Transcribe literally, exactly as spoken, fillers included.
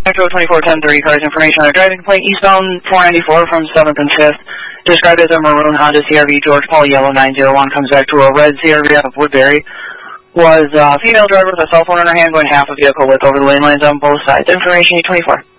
Metro twenty-four ten thirty cars information on a driving complaint eastbound four ninety-four from seventh and fifth. Described as a maroon Honda C R V George Paul Yellow nine zero one comes back to a red C R V out of Woodbury. Was a female driver with a cell phone in her hand going half a vehicle width over the lane lines on both sides. Information E twenty-four.